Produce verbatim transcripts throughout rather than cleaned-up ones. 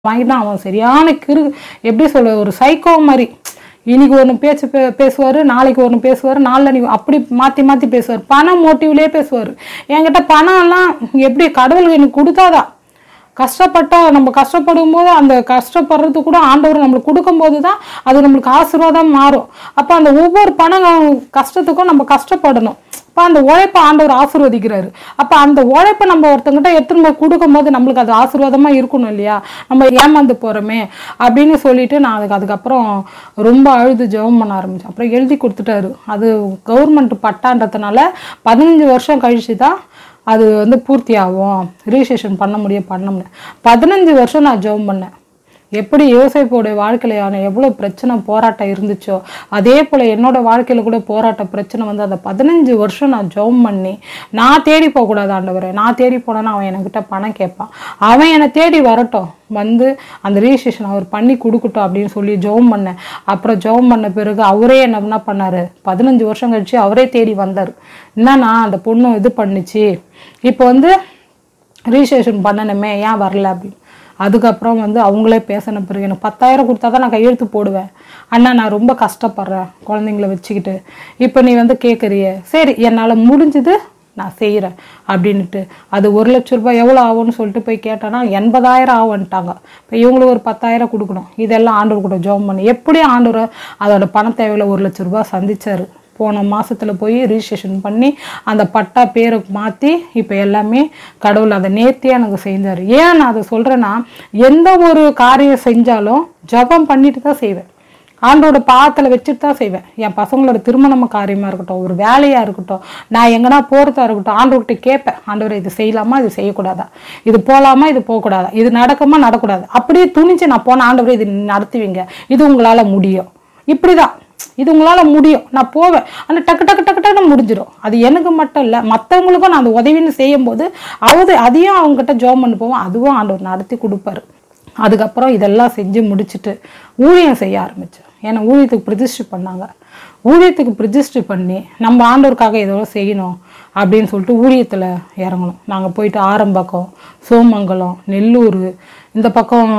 வாங்கிட்டு அவன் சரியான கிரு எப்படி சொல்ல ஒரு சைக்கோ மாதிரி இன்னைக்கு ஒன்று பேச்சு பே பேசுவார் நாளைக்கு ஒன்று பேசுவார் நாளில் அப்படி மாற்றி மாற்றி பேசுவார். பணம் மோட்டிவ்லேயே பேசுவார். என்கிட்ட பணம்லாம் எப்படி கடவுள் எனக்கு கொடுத்தாதான் கஷ்டப்பட்டா நம்ம கஷ்டப்படும் போது அந்த கஷ்டப்படுறது கூட ஆண்டவர் நம்மளுக்கு கொடுக்கும்போது தான் அது நம்மளுக்கு ஆசீர்வாதம் மாறும். அப்போ அந்த ஒவ்வொரு பணம் கஷ்டத்துக்கும் நம்ம கஷ்டப்படணும். இப்போ அந்த உழைப்பை ஆண்டவர் ஆசீர்வதிக்கிறாரு. அப்போ அந்த உழைப்பை நம்ம ஒருத்தங்கிட்ட எடுத்துன்னு போய் கொடுக்கும்போது நம்மளுக்கு அது ஆசீர்வாதமாக இருக்கணும் இல்லையா? நம்ம ஏமாந்து போகிறோமே அப்படின்னு சொல்லிட்டு நான் அதுக்கு அதுக்கப்புறம் ரொம்ப அழுது ஜெபம் பண்ண ஆரம்பித்தேன். அப்புறம் எழுதி கொடுத்துட்டாரு. அது கவர்மெண்ட் பட்டான்றதுனால பதினஞ்சு வருஷம் கழிச்சு தான் அது வந்து பூர்த்தி ஆகும், ரிஜிஸ்ட்ரேஷன் பண்ண முடியும் பண்ண முடியும். பதினஞ்சு வருஷம் நான் ஜெபம் பண்ணேன். எப்படி யோசேப்போடைய வாழ்க்கையிலான எவ்வளோ பிரச்சனை போராட்டம் இருந்துச்சோ அதே போல் என்னோட வாழ்க்கையில் கூட போராட்ட பிரச்சனை வந்து அந்த பதினஞ்சு வருஷம் நான் ஜெபம் பண்ணி நான் தேடி போகக்கூடாது ஆண்டவரே. நான் தேடி போனேன்னா அவன் என்கிட்ட பணம் கேட்பான். அவன் என்னை தேடி வரட்டும், வந்து அந்த ரிஜிஸ்ட்ரேஷன் அவர் பண்ணி கொடுக்கட்டும் அப்படின்னு சொல்லி ஜெபம் பண்ணேன். அப்புறம் ஜெபம் பண்ண பிறகு அவரே என்ன என்ன பண்ணார், பதினஞ்சு வருஷம் கழிச்சு அவரே தேடி வந்தார். என்னன்னா அந்த பொண்ணு இது பண்ணிச்சு, இப்போ வந்து ரிஜிஸ்ட்ரேஷன் பண்ணணுமே ஏன் வரல அப்படின்னு. அதுக்கப்புறம் வந்து அவங்களே பேசின பிறகு எனக்கு பத்தாயிரம் கொடுத்தா தான் நான் கையெழுத்து போடுவேன். அண்ணா நான் ரொம்ப கஷ்டப்படுறேன் குழந்தைங்கள வச்சுக்கிட்டு, இப்போ நீ வந்து கேட்குறிய, சரி என்னால் முடிஞ்சது நான் செய்கிறேன் அப்படின்ட்டு. அது ஒரு லட்ச ரூபாய் எவ்வளோ ஆகும்னு சொல்லிட்டு போய் கேட்டேன்னா எண்பதாயிரம் ஆகும்ட்டாங்க. இப்போ இவங்களுக்கு ஒரு பத்தாயிரம் கொடுக்கணும். இதெல்லாம் ஆண்டவர் கூட ஜெபம் பண்ணி எப்படி ஆண்டவர் அதோட பண தேவையில் ஒரு லட்ச ரூபாய் சந்திச்சார். போன மாதத்தில் போய் ரிஜிஸ்ட்ரேஷன் பண்ணி அந்த பட்டா பேருக்கு மாற்றி இப்போ எல்லாமே கடவுள் அதை நேர்த்தியாக எனக்கு செஞ்சார். ஏன் நான் அதை சொல்கிறேன்னா, எந்த ஒரு காரியம் செஞ்சாலும் ஜெபம் பண்ணிட்டு தான் செய்வேன். ஆண்டோட பாதத்தில் வச்சுட்டு தான் செய்வேன். என் பசங்களோட திருமண காரியமாக இருக்கட்டும், ஒரு வேலையாக இருக்கட்டும், நான் எங்கன்னா போகிறதா இருக்கட்டும், ஆண்டவர்கிட்ட கேட்பேன், ஆண்டவர் இது செய்யலாமா இது செய்யக்கூடாதா, இது போகலாமா இது போகக்கூடாதா, இது நடக்குமா நடக்கூடாது. அப்படியே துணிச்சு நான் போன ஆண்டவரை இது நடத்துவீங்க, இது உங்களால் முடியும், இப்படி தான் இது உங்களால் முடியும், நான் போவேன். ஆனால் டக்கு டக்கு டக்கு டக்குன்னு முடிஞ்சிடும். அது எனக்கு மட்டும் இல்லை, மற்றவங்களுக்கும் நான் அந்த உதவின்னு செய்யும் போது அவது அதையும் அவங்ககிட்ட ஜெபம் பண்ணி போவோம், அதுவும் ஆண்டவர் நடத்தி கொடுப்பாரு. அதுக்கப்புறம் இதெல்லாம் செஞ்சு முடிச்சுட்டு ஊழியம் செய்ய ஆரம்பித்தேன். ஏன்னா ஊழியத்துக்கு பிரதிஷ்டை பண்ணாங்க. ஊழியத்துக்கு பிரதிஷ்டை பண்ணி நம்ம ஆண்டவருக்காக ஏதோ செய்யணும் அப்படின்னு சொல்லிட்டு ஊழியத்தில் இறங்கணும். நாங்கள் போயிட்டு ஆரம்பக்கம், சோமங்கலம், நெல்லூர், இந்த பக்கம்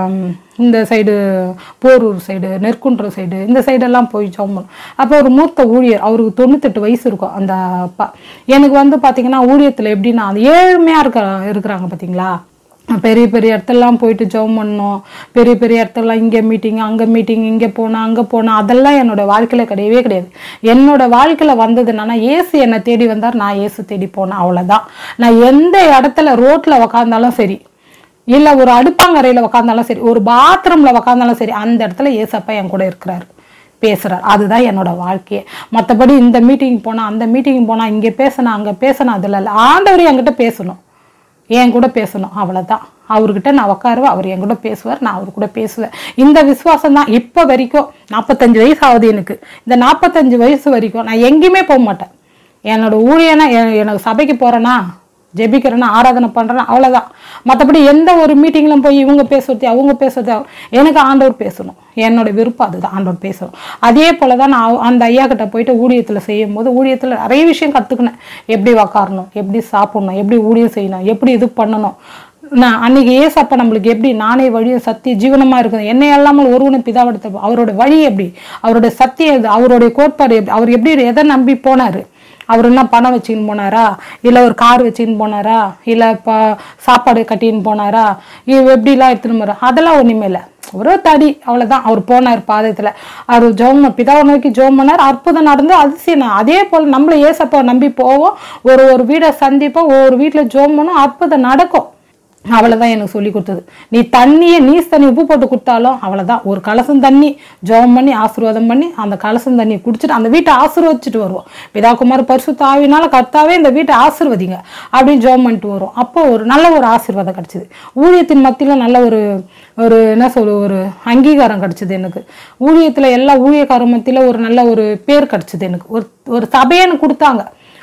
இந்த சைடு போரூர் சைடு, நெற்குன்ற சைடு, இந்த சைடெல்லாம் போய் சோம்பணும். அப்போ ஒரு மூத்த ஊழியர், அவருக்கு தொண்ணூத்தெட்டு வயசு இருக்கும் அந்த அப்பா. எனக்கு வந்து பார்த்திங்கன்னா ஊழியத்தில் எப்படின்னா அது ஏழ்மையாக இருக்க இருக்கிறாங்க பார்த்தீங்களா, பெரிய பெரிய இடத்துலலாம் போயிட்டு ஜெபம் பண்ணோம், பெரிய பெரிய இடத்துலலாம் இங்கே மீட்டிங் அங்கே மீட்டிங், இங்கே போனால் அங்கே போனால், அதெல்லாம் என்னோடய வாழ்க்கையில் கிடையவே கிடையாது. என்னோடய வாழ்க்கையில் வந்தது என்னன்னா, ஏசு என்னை தேடி வந்தார், நான் ஏசு தேடி போனேன், அவ்வளோதான். நான் எந்த இடத்துல ரோட்டில் உக்காந்தாலும் சரி, இல்லை ஒரு அடுப்பாங்கரையில் உக்காந்தாலும் சரி, ஒரு பாத்ரூமில் உக்காந்தாலும் சரி, அந்த இடத்துல ஏசப்பா என் கூட இருக்கிறாரு, பேசுகிறார். அதுதான் என்னோட வாழ்க்கையே. மற்றபடி இந்த மீட்டிங் போனால் அந்த மீட்டிங் போனால் இங்கே பேசினா அங்கே பேசினா அதில் இல்லை. ஆண்டவர் என்கிட்ட பேசணும், என் கூட பேசணும், அவ்வளோதான். அவர்கிட்ட நான் உட்காருவேன், அவர் என் கூட பேசுவார், நான் அவர் கூட பேசுவேன். இந்த விசுவாசம் தான் இப்போ வரைக்கும். நாற்பத்தஞ்சு வயசு ஆகுது எனக்கு. இந்த நாற்பத்தஞ்சு வயசு வரைக்கும் நான் எங்கேயுமே போக மாட்டேன். என்னோட ஊழியனா எனக்கு சபைக்கு போகிறேன்னா, ஜெபிக்கிறேன்னா, ஆராதனை பண்ணுறேன்னா, அவ்வளோதான். மற்றபடி எந்த ஒரு மீட்டிங்லாம் போய் இவங்க பேசுறது அவங்க பேசுறது, எனக்கு ஆண்டவர் பேசணும், என்னோட விருப்பம் அதுதான், ஆண்டவர் பேசணும். அதே போல் தான் நான் அந்த ஐயா கிட்ட போயிட்டு ஊழியத்தில் செய்யும் போது ஊழியத்தில் நிறைய விஷயம் கற்றுக்கினேன். எப்படி உக்காரணும், எப்படி சாப்பிடணும், எப்படி ஊழியம் செய்யணும், எப்படி இது பண்ணணும். நான் அன்னைக்கு ஏசப்பா நம்மளுக்கு எப்படி நானே வழியை சத்திய ஜீவனமாக இருக்குது, என்னை இல்லாமல் ஒருவனை பிதாவெடுத்த அவரோட வழி எப்படி, அவரோட சத்தியம் எது, அவருடைய கோட்பாடு எப்படி, அவர் எப்படி எதை நம்பி போனார், அவர் என்ன பணம் வச்சுக்கின்னு போனாரா, இல்லை ஒரு கார் வச்சுக்கின்னு போனாரா, இல்லை இப்போ சாப்பாடு கட்டின்னு போனாரா, எப்படிலாம் எடுத்துன்னு போகிறார், அதெல்லாம் ஒன்றுமே இல்லை. ஒரு தடி அவ்வளோதான். அவர் போனார் பாதத்தில், அவர் ஜோம் பிதாவை நோக்கி ஜோம் பண்ணார், அற்புதம் நடந்து அதிசயம். அதே போல் நம்மளை ஏசப்பா நம்பி போவோம், ஒரு ஒரு வீடை சந்திப்போம், ஒவ்வொரு வீட்டில் ஜோம் பண்ணோம், அற்புதம் நடக்கும். அவ்வளோதான் எனக்கு சொல்லி கொடுத்தது. நீ தண்ணியை நீஸ் தண்ணி உப்பு போட்டு கொடுத்தாலும் அவ்வளோதான். ஒரு கலசம் தண்ணி ஜெபம் பண்ணி ஆசீர்வாதம் பண்ணி அந்த கலசம் தண்ணியை குடிச்சிட்டு அந்த வீட்டை ஆசீர்வதிச்சுட்டு வருவோம். பிதாகுமார் பரிசுத்த ஆவியினால கர்த்தாவே இந்த வீட்டை ஆசீர்வதிங்க அப்படின்னு ஜெபம் பண்ணிட்டு வருவோம். அப்போ ஒரு நல்ல ஒரு ஆசீர்வாதம் கிடச்சிது. ஊழியத்தின் மத்தியில் நல்ல ஒரு ஒரு என்ன சொல்ல ஒரு அங்கீகாரம் கிடச்சிது எனக்கு. ஊழியத்தில் எல்லா ஊழியக்கார மத்தியில் ஒரு நல்ல ஒரு பேர் கிடச்சிது எனக்கு. ஒரு ஒரு சபையை எனக்கு கொடுத்தாங்க.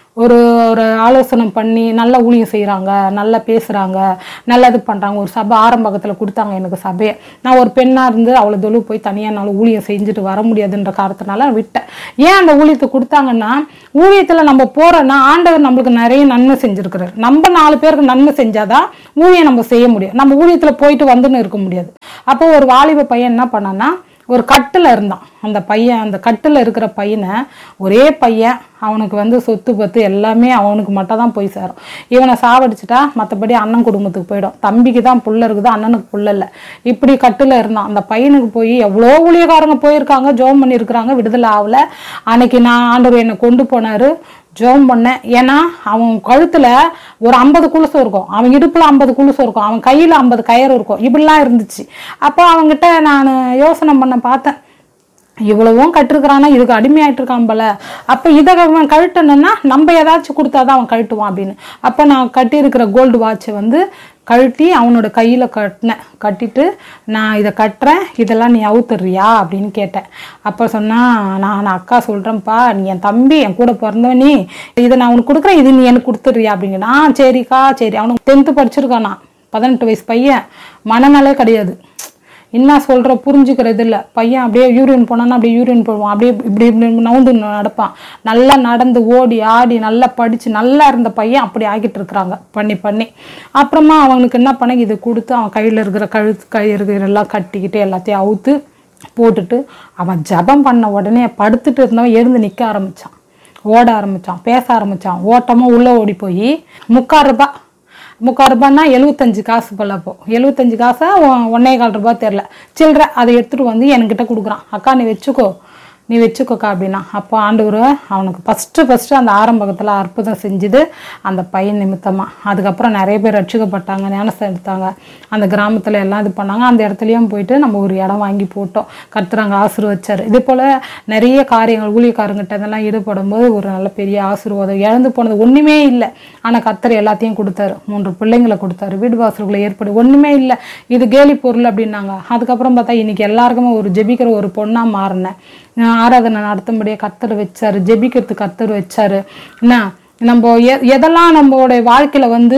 ஒரு ஒரு ஆலோசனை பண்ணி நல்ல ஊழியம் செய்கிறாங்க, நல்லா பேசுகிறாங்க, நல்லது பண்ணுறாங்க. ஒரு சபை ஆரம்பத்தில் கொடுத்தாங்க எனக்கு சபையை. நான் ஒரு பெண்ணாக இருந்து அவ்வளோ தொழில் போய் தனியாக நாள் ஊழியம் செஞ்சுட்டு வர முடியாதுன்ற காரணத்தினால விட்டேன். ஏன் அந்த ஊழியத்தை கொடுத்தாங்கன்னா, ஊழியத்தில் நம்ம போகிறோன்னா ஆண்டவர் நம்மளுக்கு நிறைய நன்மை செஞ்சுருக்கிறார். நம்ம நாலு பேருக்கு நன்மை செஞ்சாதான் ஊழியம் நம்ம செய்ய முடியும். நம்ம ஊழியத்தில் போயிட்டு வந்துன்னு இருக்க முடியாது. அப்போ ஒரு வாலிப பையன் என்ன பண்ணான்னா, ஒரு கட்டில் இருந்தான். அந்த பையன் அந்த கட்டில் இருக்கிற பையனை, ஒரே பையன், அவனுக்கு வந்து சொத்து பத்து எல்லாமே அவனுக்கு மட்டும் தான் போய் சேரும். இவனை சாவடிச்சுட்டா மற்றபடி அண்ணன் குடும்பத்துக்கு போயிடும். தம்பிக்கு தான் புள்ள இருக்குது, அண்ணனுக்கு புள்ள இல்லை. இப்படி கட்டில் இருந்தான். அந்த பையனுக்கு போய் எவ்வளோ ஊழியக்காரங்க போயிருக்காங்க, ஜோம் பண்ணியிருக்கிறாங்க, விடுதலை ஆகலை. அன்னைக்கு நான் ஆண்டவர் என்னை கொண்டு போனார், ஜோம் பண்ணேன். ஏன்னா அவன் கழுத்துல ஒரு ஐம்பது குலுசம் இருக்கும், அவன் இடுப்புல ஐம்பது குலுசம் இருக்கும், அவன் கையில ஐம்பது கயிறு இருக்கும், இப்படிலாம் இருந்துச்சு. அப்போ அவன்கிட்ட நான் யோசனை பண்ண பார்த்தேன், இவ்வளவும் கட்டிருக்கிறானா, இதுக்கு அடிமையாயிட்டு இருக்கான் போல. அப்போ இதை அவன் கழட்டணும்னா நம்ம ஏதாச்சும் கொடுத்தாதான் அவன் கழட்டுவான் அப்படின்னு. அப்போ நான் கட்டியிருக்கிற கோல்டு வாட்சை வந்து கழட்டி அவனோட கையில் கட்டினேன். கட்டிட்டு நான் இதை கட்டுறேன், இதெல்லாம் நீ அவுத்துறியா அப்படின்னு கேட்டேன். அப்போ சொன்னால், நான் அக்கா சொல்கிறேன்ப்பா, நீ என் தம்பி, என் கூட பிறந்தவன், நீ இதை நான் உனக்கு கொடுக்குறேன், இது நீ எனக்கு கொடுத்துட்றியா அப்படிங்கன்னா, ஆ சரிக்கா சரி. அவனுக்கு டென்த்து படிச்சிருக்கானா, பதினெட்டு வயசு பையன், மனநலே கிடையாது. என்ன சொல்கிற புரிஞ்சுக்கிறது இல்லை. பையன் அப்படியே யூரின் போனான்னா அப்படியே யூரின் போடுவான், அப்படியே இப்படி இப்படி நவுந்து நடப்பான். நல்லா நடந்து ஓடி ஆடி நல்லா படித்து நல்லா இருந்த பையன் அப்படி ஆகிட்டு இருக்கிறாங்க பண்ணி பண்ணி. அப்புறமா அவனுக்கு என்ன பண்ண, இது கொடுத்து அவன் கையில் இருக்கிற கழுத்து கயிறு எல்லாம் கட்டிக்கிட்டு எல்லாத்தையும் அவுத்து போட்டுட்டு அவன் ஜபம் பண்ண உடனே படுத்துட்டு இருந்தவன் எழுந்து நிற்க ஆரம்பித்தான், ஓட ஆரம்பித்தான், பேச ஆரம்பித்தான். ஓட்டமாக உள்ளே ஓடி போய் முக்கால் ரூபாய் முக்கால் ரூபான்னா எழுபத்தஞ்சு காசு போல. அப்போ எழுபத்தஞ்சு காசா ஒன்னே கால் ரூபாய் தெரில சில்லற, அதை எடுத்துகிட்டு வந்து என்கிட்ட கொடுக்குறான். அக்கா நீ வச்சுக்கோ, நீ வச்சுக்கோக்கா அப்படின்னா. அப்போ ஆண்டவர் அவனுக்கு ஃபஸ்ட்டு ஃபஸ்ட்டு அந்த ஆரம்பத்தில் அற்புதம் செஞ்சுது அந்த பையன் நிமித்தமாக. அதுக்கப்புறம் நிறைய பேர் ரட்சிக்கப்பட்டாங்க, ஞானஸ்தானம் எடுத்தாங்க. அந்த கிராமத்தில் எல்லாம் இது பண்ணாங்க. அந்த இடத்துலையும் போயிட்டு நம்ம ஒரு இடம் வாங்கி போட்டோம், கர்த்தராங்க ஆசீர்வதிச்சார். இதே போல் நிறைய காரியங்கள் ஊழியக்காரங்கிட்ட இதெல்லாம் ஈடுபடும் போது ஒரு நல்ல பெரிய ஆசீர்வாதம். இழந்து போனது ஒன்றுமே இல்லை, ஆனால் கர்த்தர் எல்லாத்தையும் கொடுத்தாரு. மூன்று பிள்ளைங்களை கொடுத்தாரு, வீடு வாசல்களை ஏற்படு, ஒன்றுமே இல்லை, இது கேலி பொருள் அப்படின்னாங்க. அதுக்கப்புறம் பார்த்தா இன்றைக்கி எல்லாருக்குமே ஒரு ஜெபிக்கிற ஒரு பொண்ணாக மாறினேன். ஆராதனை நடத்தும்படியாக கர்த்தர் வச்சாரு, ஜெபிக்கிறதுக்கு கர்த்தர் வச்சாரு. என்ன நம்ம எ எதெல்லாம் நம்மளுடைய வாழ்க்கையில் வந்து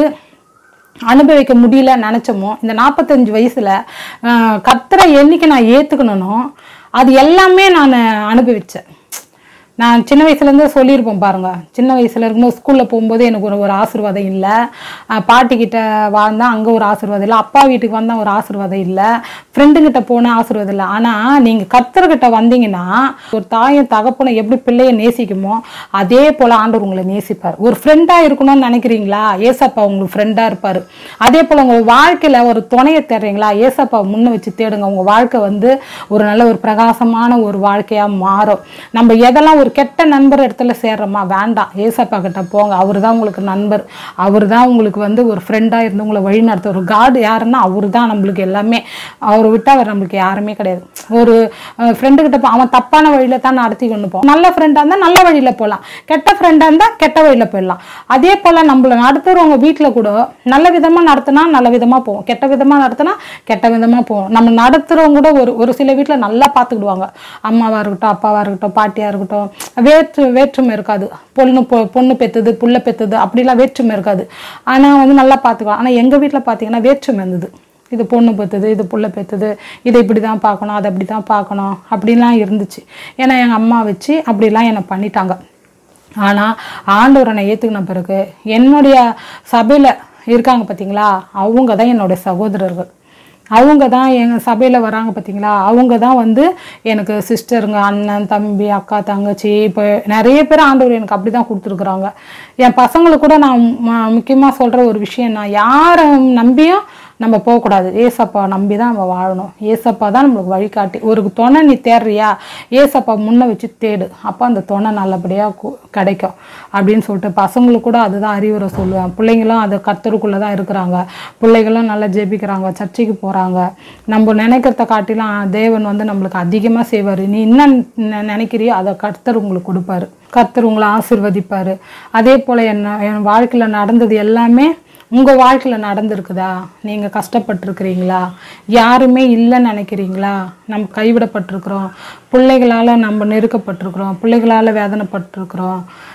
அனுபவிக்க முடியல நினச்சோமோ, இந்த நாற்பத்தஞ்சு வயசில் கர்த்தரை என்னைக்கு நான் ஏற்றுக்கணும்னோ அது எல்லாமே நான் அனுபவித்தேன். நான் சின்ன வயசுலேருந்தே சொல்லியிருப்பேன் பாருங்கள். சின்ன வயசில் இருக்கும்போது ஸ்கூலில் போகும்போது எனக்கு ஒரு ஒரு ஆசீர்வாதம் இல்லை, பாட்டிக்கிட்ட வாழ்ந்தால் அங்கே ஒரு ஆசீர்வாதம் இல்லை, அப்பா வீட்டுக்கு வந்தால் ஒரு ஆசீர்வாதம் இல்லை, ஃப்ரெண்டுக்கிட்ட போனால் ஆசீர்வாதம் இல்லை. ஆனால் நீங்கள் கர்த்தர்கிட்ட வந்தீங்கன்னா ஒரு தாயும் தகப்பனை எப்படி பிள்ளையை நேசிக்குமோ அதே போல் ஆண்டவர் உங்களை நேசிப்பார். ஒரு ஃப்ரெண்டாக இருக்கணும்னு நினைக்கிறீங்களா, ஏசப்பா உங்களுக்கு ஃப்ரெண்டாக இருப்பார். அதே போல் உங்கள் வாழ்க்கையில் ஒரு துணையை தேடுறீங்களா, ஏசப்பா முன்ன வச்சு தேடுங்க. உங்கள் வாழ்க்கை வந்து ஒரு நல்ல ஒரு பிரகாசமான ஒரு வாழ்க்கையாக மாறும். நம்ம எதெல்லாம் ஒரு கெட்ட நண்பர் இடத்துல சேர்றோமா, வேண்டாம், ஏசப்பா கிட்ட போங்க. அவர் தான் உங்களுக்கு நண்பர், அவர் தான் உங்களுக்கு வந்து ஒரு ஃப்ரெண்டாக இருந்து உங்களை வழி நடத்த. ஒரு காட் யாருன்னா அவர் தான் நம்மளுக்கு எல்லாமே. அவரை விட்டால் அவர் நம்மளுக்கு யாருமே கிடையாது. ஒரு ஃப்ரெண்டுக்கிட்ட போ, அவன் தப்பான வழியில் தான் நடத்தி கொண்டு போவோம். நல்ல ஃப்ரெண்டாக இருந்தால் நல்ல வழியில் போகலாம், கெட்ட ஃப்ரெண்டாக இருந்தால் கெட்ட வழியில் போயிடலாம். அதே போல் நம்மளை நடத்துகிறவங்க வீட்டில் கூட நல்ல விதமாக நடத்தினா நல்ல விதமாக போவோம், கெட்ட விதமாக நடத்தினா கெட்ட விதமாக போவோம். நம்ம நடத்துகிறவங்க கூட ஒரு ஒரு சில வீட்டில் நல்லா பார்த்துக்கிடுவாங்க. அம்மாவாக இருக்கட்டும், அப்பாவாக இருக்கட்டும், பாட்டியாக இருக்கட்டும், வேற்று வேற்றுமை இருக்காது. பொண்ணு பொ பொண்ணு பெற்றுது புள்ள பெற்றுது அப்படிலாம் வேற்றுமை இருக்காது. ஆனால் வந்து நல்லா பார்த்துக்கலாம். ஆனால் எங்கள் வீட்டில் பார்த்தீங்கன்னா வேற்றுமை இருந்தது. இது பொண்ணு பெற்றுது, இது புள்ள பெற்றுது, இதை இப்படி தான் பார்க்கணும், அதை அப்படி தான் பார்க்கணும் அப்படிலாம் இருந்துச்சு. ஏன்னா எங்கள் அம்மா வச்சு அப்படிலாம் என்னை பண்ணிட்டாங்க. ஆனால் ஆண்டவரை நான் ஏற்றுக்கின பிறகு என்னுடைய சபையில் இருக்காங்க பார்த்தீங்களா, அவங்க தான் என்னுடைய சகோதரர்கள். அவங்க தான் எங்கள் சபையில் வராங்க பார்த்தீங்களா, அவங்க தான் வந்து எனக்கு சிஸ்டருங்க, அண்ணன் தம்பி அக்கா தங்கச்சி. இப்போ நிறைய பேர் ஆண்டவர் எனக்கு அப்படி தான் கொடுத்துருக்குறாங்க. என் பசங்களுக்கு கூட நான் முக்கியமாக சொல்கிற ஒரு விஷயம், நான் யாரை நம்பியும் நம்ம போகக்கூடாது, ஏசப்பா நம்பி தான் நம்ம வாழணும். ஏசப்பா தான் நம்மளுக்கு வழிகாட்டி. ஒரு துணை நீ தேடுறியா, ஏசப்பா முன்ன வச்சு தேடு, அப்போ அந்த துணை நல்லபடியாக கிடைக்கும் அப்படின்னு சொல்லிட்டு பசங்களுக்கு கூட அதுதான் அறிவுரை சொல்லுவேன். பிள்ளைங்களும் அது கர்த்தருக்குள்ளே தான் இருக்கிறாங்க, பிள்ளைகளும் நல்லா ஜெபிக்கிறாங்க, சர்ச்சைக்கு போகிறாங்க. நம்ம நினைக்கிறத காட்டிலாம் தேவன் வந்து நம்மளுக்கு அதிகமாக செய்வார். நீ என்ன நினைக்கிறியோ அதை கர்த்தர் உங்களுக்கு கொடுப்பாரு, கர்த்தர் உங்களை ஆசீர்வதிப்பார். அதே போல் என்ன என் வாழ்க்கையில் நடந்தது எல்லாமே உங்கள் வாழ்க்கையில் நடந்திருக்குதா, நீங்கள் கஷ்டப்பட்டுருக்கிறீங்களா, யாருமே இல்லைன்னு நினைக்கிறீங்களா, நம்ம கைவிடப்பட்டிருக்கிறோம், பிள்ளைகளால் நம்ம நெருக்கப்பட்டிருக்கிறோம், பிள்ளைகளால் வேதனைப்பட்டிருக்கிறோம்,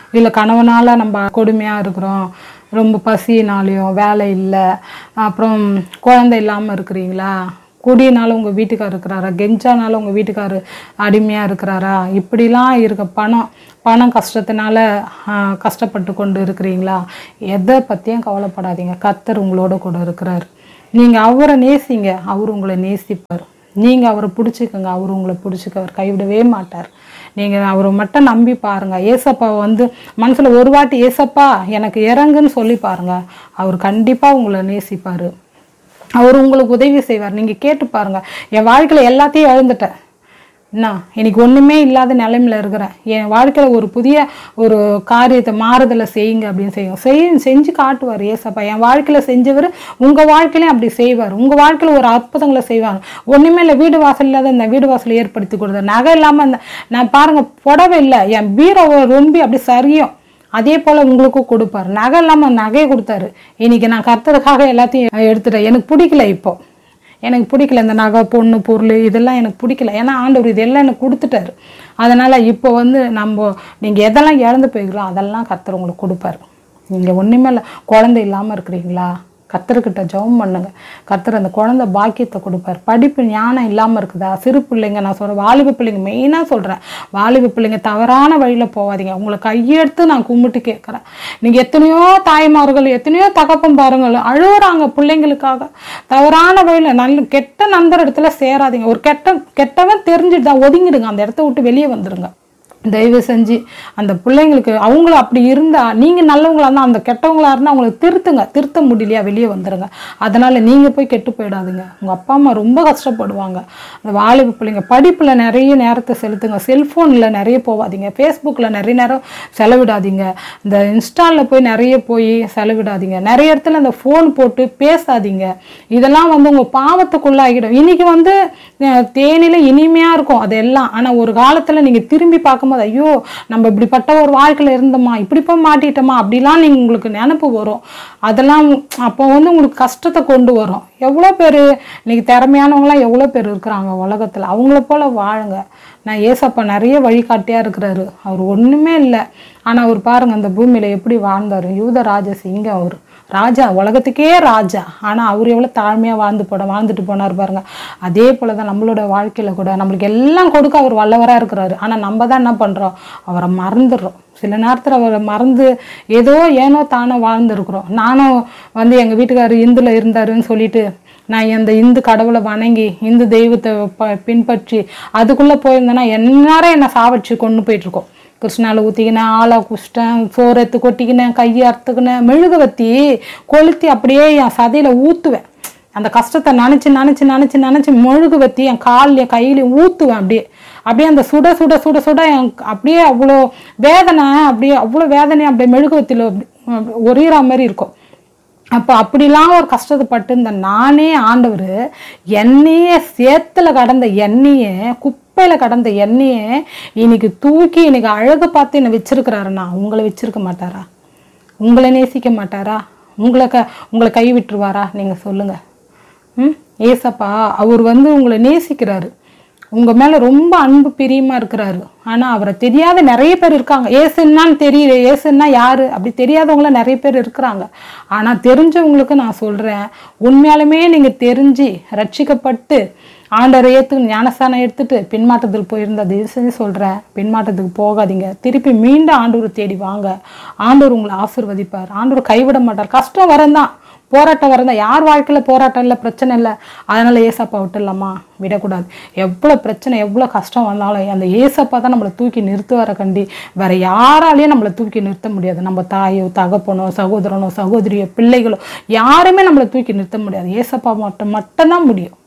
இல்லை கணவனால் நம்ம கொடுமையாக இருக்கிறோம், ரொம்ப பசினாலையும் வேலை இல்லை, அப்புறம் குழந்தை இல்லாமல் இருக்கிறீங்களா, குடினால உங்கள் வீட்டுக்கார் இருக்கிறாரா, கெஞ்சானால உங்கள் வீட்டுக்கார் அடிமையாக இருக்கிறாரா, இப்படிலாம் இருக்க பணம் பணம் கஷ்டத்தினால கஷ்டப்பட்டு கொண்டு இருக்கிறீங்களா, எதை பற்றியும் கவலைப்படாதீங்க. கர்த்தர் உங்களோட கூட இருக்கிறார். நீங்கள் அவரை நேசிங்க, அவர் உங்களை நேசிப்பார். நீங்கள் அவரை பிடிச்சிக்கோங்க, அவர் உங்களை பிடிச்சிக்க, அவர் கைவிடவே மாட்டார். நீங்கள் அவரை மட்டும் நம்பி பாருங்கள். ஏசப்பா வந்து மனசில் ஒரு வாட்டி ஏசப்பா எனக்கு இறங்குன்னு சொல்லி பாருங்கள், அவர் கண்டிப்பாக உங்களை நேசிப்பார். அவர் உங்களுக்கு உதவி செய்வார். நீங்கள் கேட்டு பாருங்கள். என் வாழ்க்கையில் எல்லாத்தையும் இழந்துட்டேன், என்ன இன்னைக்கு ஒன்றுமே இல்லாத நிலைமையில் இருக்கிறேன், என் வாழ்க்கையில் ஒரு புதிய ஒரு காரியத்தை மாறுதலை செய்யுங்க அப்படின்னு செய்யும் செய் செஞ்சு காட்டுவார் ஏசப்பா. என் வாழ்க்கையில் செஞ்சவர் உங்கள் வாழ்க்கையிலையும் அப்படி செய்வார். உங்கள் வாழ்க்கையில் ஒரு அற்புதங்களை செய்வாங்க. ஒன்றுமே இல்லை, வீடு வாசல் இல்லாத இந்த வீடு வாசலை ஏற்படுத்தி கொடுத்தார். நகை இல்லாமல் இந்த நான் பாருங்கள் புடவை இல்லை, என் பீரோவை ரொம்ப அப்படி சரியும், அதே போல் உங்களுக்கும் கொடுப்பார். நகை இல்லாமல் நகையை கொடுத்தாரு. இன்னைக்கு நான் கர்த்தருக்காக எல்லாத்தையும் எடுத்துட்டேன். எனக்கு பிடிக்கல, இப்போ எனக்கு பிடிக்கல இந்த நகை பொண்ணு பொருள் இதெல்லாம் எனக்கு பிடிக்கல. ஏன்னா ஆண்டவர் இதெல்லாம் எனக்கு கொடுத்துட்டாரு. அதனால் இப்போ வந்து நம்ம நீங்கள் எதெல்லாம் இழந்து போய்க்கிறோம் அதெல்லாம் கர்த்தர் உங்களுக்கு கொடுப்பாரு. நீங்கள் ஒன்றுமே இல்லை, குழந்தை இல்லாமல் இருக்கிறீங்களா, கர்த்தர்கிட்ட ஜெபம் பண்ணுங்க. கர்த்தர் அந்த குழந்தை பாக்கியத்தை கொடுப்பார். படிப்பு ஞானம் இல்லாமல் இருக்குதா, சிறு பிள்ளைங்க, நான் சொல்கிறேன் வாலிப பிள்ளைங்க மெயினாக சொல்கிறேன், வாலிப பிள்ளைங்க தவறான வழியில் போகாதீங்க. உங்களை கையெடுத்து நான் கும்பிட்டு கேட்குறேன். நீங்கள் எத்தனையோ தாய்மார்கள் எத்தனையோ தகப்பம் பாருங்கள் அழுகுறாங்க பிள்ளைங்களுக்காக. தவறான வழியில் நல்ல கெட்ட நண்பர் இடத்துல சேராதீங்க. ஒரு கெட்ட கெட்டவன் தெரிஞ்சுட்டு தான் ஒதுங்கிடுங்க, அந்த இடத்த விட்டு வெளியே வந்துடுங்க. தயவு செஞ்சு அந்த பிள்ளைங்களுக்கு அவங்கள அப்படி இருந்தால் நீங்கள் நல்லவங்களா இருந்தால் அந்த கெட்டவங்களா இருந்தால் அவங்களுக்கு திருத்துங்க. திருத்த முடியலையா வெளியே வந்துடுங்க. அதனால் நீங்கள் போய் கெட்டு போயிடாதுங்க. உங்கள் அப்பா அம்மா ரொம்ப கஷ்டப்படுவாங்க. அந்த வாலிப பிள்ளைங்க படிப்பில் நிறைய நேரத்தை செலுத்துங்க. செல்ஃபோனில் நிறைய போகாதீங்க, ஃபேஸ்புக்கில் நிறைய நேரம் செலவிடாதீங்க, இந்த இன்ஸ்டாவில் போய் நிறைய போய் செலவிடாதீங்க, நிறைய இடத்துல அந்த ஃபோன் போட்டு பேசாதீங்க. இதெல்லாம் வந்து உங்கள் பாவத்துக்குள்ளாகிடும். இன்றைக்கி வந்து தேனில இனிமையாக இருக்கும் அதெல்லாம், ஆனால் ஒரு காலத்தில் நீங்கள் திரும்பி பார்க்கும்போது ஐயோ நம்ம இப்படிப்பட்ட ஒரு வாழ்க்கையில் இருந்தோமா, இப்படி போய் மாட்டிட்டோமா அப்படிலாம் நீங்கள் உங்களுக்கு நினப்பு வரும். அதெல்லாம் அப்போ வந்து உங்களுக்கு கஷ்டத்தை கொண்டு வரும். எவ்வளோ பேர் இன்னைக்கு திறமையானவங்களாம் எவ்வளோ பேர் இருக்கிறாங்க உலகத்தில், அவங்கள போல் வாழுங்க. நான் ஏசப்பா நிறைய வழிகாட்டியாக இருக்கிறாரு. அவர் ஒன்றுமே இல்லை, ஆனால் அவர் பாருங்கள் அந்த பூமியில் எப்படி வாழ்ந்தார். யூத ராஜ சிங்கம், அவர் ராஜா, உலகத்துக்கே ராஜா. ஆனால் அவர் எவ்வளோ தாழ்மையாக வாழ்ந்து போட வாழ்ந்துட்டு போனார் பாருங்க. அதே போல் தான் நம்மளோட வாழ்க்கையில் கூட நம்மளுக்கு எல்லாம் கொடுக்க அவர் வல்லவராக இருக்கிறாரு. ஆனால் நம்ம தான் என்ன பண்ணுறோம், அவரை மறந்துடுறோம். சில நேரத்தில் அவரை மறந்து ஏதோ ஏனோ தானோ வாழ்ந்துருக்குறோம். நானும் வந்து எங்கள் வீட்டுக்காரர் இந்துல இருந்தாருன்னு சொல்லிட்டு நான் அந்த இந்து கடவுளை வணங்கி இந்து தெய்வத்தை ப பின்பற்றி அதுக்குள்ளே போயிருந்தேன்னா எந்நேரம் என்னை சாவடிச்சு கொண்டு போயிட்டுருக்கோம். கிருஷ்ணாவில் ஊற்றிக்கினேன், ஆளை குச்சிட்டேன், சோறு எடுத்து கொட்டிக்கினேன், கையை அறுத்துக்கினேன், மெழுகுவத்தி கொளுத்தி அப்படியே என் சதையில் ஊற்றுவேன். அந்த கஷ்டத்தை நினச்சி நினச்சி நினச்சி நினச்சி மெழுகுவத்தி என் காலில் கையிலையும் ஊற்றுவேன். அப்படியே அப்படியே அந்த சுட சுட சுட சுட என் அப்படியே அவ்வளோ வேதனை, அப்படியே அவ்வளோ வேதனை அப்படியே மெழுகுவத்தியில் ஒரீரா மாதிரி இருக்கும். அப்போ அப்படிலாம் ஒரு கஷ்டத்தை பட்டு இந்த நானே ஆண்டவர் எண்ணெயே சேத்துல கடந்த எண்ணெயை குப்பையில் கடந்த எண்ணெயை இன்னைக்கு தூக்கி இன்னைக்கு அழகு பார்த்து என்னை வச்சிருக்கிறாருண்ணா. உங்களை வச்சிருக்க மாட்டாரா? உங்களை நேசிக்க மாட்டாரா? உங்களை க உங்களை கை விட்டுருவாரா? நீங்கள் சொல்லுங்கள். ம் ஏசப்பா அவர் வந்து உங்களை நேசிக்கிறாரு, உங்கள் மேலே ரொம்ப அன்பு பிரியமாக இருக்கிறாரு. ஆனால் அவரை தெரியாத நிறைய பேர் இருக்காங்க. ஏசுன்னான்னு தெரியல, ஏசுன்னா யார் அப்படி தெரியாதவங்களாம் நிறைய பேர் இருக்கிறாங்க. ஆனால் தெரிஞ்சவங்களுக்கு நான் சொல்கிறேன், உண்மையாலுமே நீங்கள் தெரிஞ்சு ரட்சிக்கப்பட்டு ஆண்டவரை ஏற்று ஞானஸ்தானம் எடுத்துட்டு பின்மாற்றத்துக்கு போயிருந்தா தயவு செஞ்சு சொல்கிறேன், பின்மாற்றத்துக்கு போகாதீங்க. திருப்பி மீண்டும் ஆண்டவர் தேடி வாங்க. ஆண்டவர் உங்களை ஆசீர்வதிப்பார். ஆண்டவர் கைவிட மாட்டார். கஷ்டம் வரந்தான், போராட்டம் வரந்தா, யார் வாழ்க்கையில் போராட்டம் இல்லை, பிரச்சனை இல்லை, அதனால் ஏசப்பா விட்டுடலாமா? விடக்கூடாது. எவ்வளோ பிரச்சனை எவ்வளோ கஷ்டம் வந்தாலும் அந்த ஏசப்பா தான் நம்மளை தூக்கி நிறுத்துவார கண்டி வேற யாராலையும் நம்மளை தூக்கி நிறுத்த முடியாது. நம்ம தாயோ தகப்பனோ சகோதரனோ சகோதரியோ பிள்ளைகளோ யாருமே நம்மளை தூக்கி நிறுத்த முடியாது. ஏசப்பா மட்டும் மட்டும்தான் முடியும்.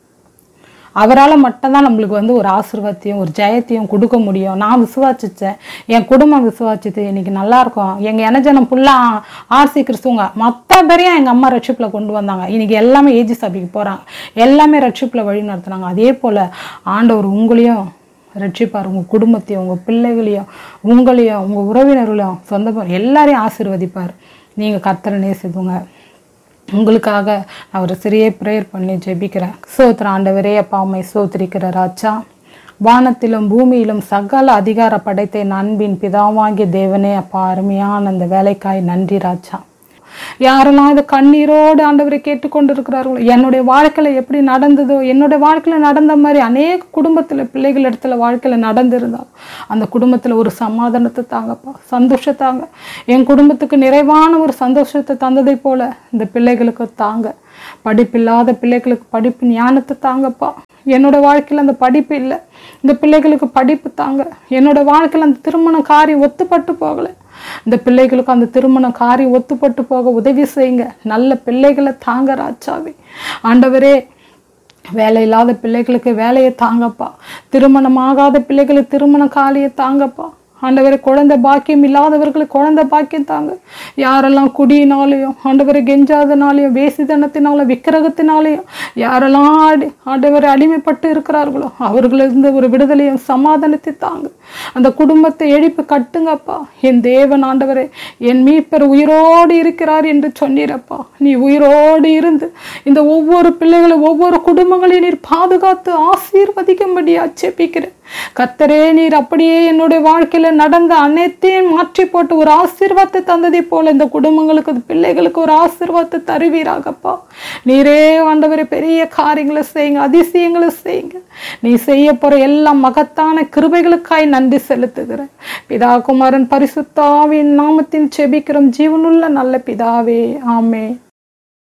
அவரால் மட்டும்தான் நம்மளுக்கு வந்து ஒரு ஆசீர்வாதத்தையும் ஒரு ஜெயத்தையும் கொடுக்க முடியும். நான் விசுவாசித்தேன், என் குடும்பம் விசுவாசித்து இன்னைக்கு நல்லா இருக்கும். எங்கள் எனஜனம் ஃபுல்லாக ஆர்சி கிறிஸ்துவங்க மொத்த பேரையும் எங்கள் அம்மா ரட்சிப்பில் கொண்டு வந்தாங்க. இன்னைக்கு எல்லாமே ஏஜி சபைக்கு போகிறாங்க, எல்லாமே ரட்சிப்பில் வழி நடத்துனாங்க. அதே போல் ஆண்டவர் உங்களையும் ரட்சிப்பார், உங்கள் குடும்பத்தையும் உங்கள் பிள்ளைகளையும் உங்களையும் உங்கள் உறவினர்களையும் சொந்த எல்லாரையும் ஆசீர்வதிப்பார். நீங்கள் கர்த்தரை நேசித்துங்க. உங்களுக்காக நான் ஒரு சிறிய ப்ரேயர் பண்ணி ஜெபிக்கிறேன். சோத்திர ஆண்டவரே, அப்பா உம்மை சோத்திரிக்கிற ராஜா, வானத்திலும் பூமியிலும் சகல அதிகார படைத்த என் அன்பின் பிதாவாகிய தேவனே, அப்பா அருமையான அந்த வேலைக்காய் நன்றி ராஜா. யாரெல்லாம் இதை கண்ணீரோடு ஆண்டவரை கேட்டுக்கொண்டு இருக்கிறார்களோ, என்னுடைய வாழ்க்கையில எப்படி நடந்ததோ, என்னுடைய வாழ்க்கையில நடந்த மாதிரி அநேக குடும்பத்துல பிள்ளைகள் இடத்துல வாழ்க்கையில நடந்திருந்தாலும் அந்த குடும்பத்துல ஒரு சமாதானத்தை தாங்கப்பா, சந்தோஷத்தாங்க. என் குடும்பத்துக்கு நிறைவான ஒரு சந்தோஷத்தை தந்ததை போல இந்த பிள்ளைகளுக்கு தாங்க. படிப்பில்லாத பிள்ளைகளுக்கு படிப்பு ஞானத்தை தாங்கப்பா. என்னோட வாழ்க்கையில அந்த படிப்பு இல்லை, இந்த பிள்ளைகளுக்கு படிப்பு தாங்க. என்னோட வாழ்க்கையில அந்த திருமண காரியம் ஒத்துப்பட்டு போகலை, இந்த பிள்ளைகளுக்கு அந்த திருமண காரியம் ஒத்துப்பட்டு போக உதவி செய்யுங்க. நல்ல பிள்ளைகளை தாங்க ராஜாவே. ஆண்டவரே, வேலை இல்லாத பிள்ளைகளுக்கு வேலையை தாங்கப்பா. திருமணமாகாத பிள்ளைகளுக்கு திருமண காலியை தாங்கப்பா. ஆண்டவரை, குழந்தை பாக்கியம் இல்லாதவர்களுக்கு குழந்தை பாக்கியம் தாங்க. யாரெல்லாம் குடியினாலையும் ஆண்டவரை கெஞ்சாதனாலையும் வேசித்தனத்தினாலும் விக்கிரகத்தினாலையும் யாரெல்லாம் ஆடி ஆண்டவரை அடிமைப்பட்டு இருக்கிறார்களோ அவர்களிருந்து ஒரு விடுதலையும் சமாதானத்தை தாங்க. அந்த குடும்பத்தை எழுப்பி கட்டுங்கப்பா. என் தேவன் ஆண்டவரே, என் மீட்பர் உயிரோடு இருக்கிறார் என்று சொன்னீரப்பா. நீ உயிரோடு இருந்து இந்த ஒவ்வொரு பிள்ளைகளும் ஒவ்வொரு குடும்பங்களையும் நீர் பாதுகாத்து ஆசீர்வதிக்கும்படியா ஜெபிக்கிறேன். கர்த்தரே, நீர் அப்படியே என்னுடைய வாழ்க்கையில நடந்த அனைத்தையும் மாற்றி போட்டு ஒரு ஆசீர்வாதத்தை தந்ததை போல இந்த குடும்பங்களுக்கு பிள்ளைகளுக்கு ஒரு ஆசீர்வாதத்தை தருவீராகப்பா. நீரே ஆண்டவரே பெரிய காரியங்களை செய்யுங்க, அதிசயங்களை செய்யுங்க. நீ செய்ய போற எல்லா மகத்தான கிருபைகளுக்காய் நன்றி செலுத்துகிறேன். பிதா குமாரன் பரிசுத்த ஆவியின் நாமத்தில் ஜெபிக்கிறோம் ஜீவனுள்ள நல்ல பிதாவே, ஆமென்.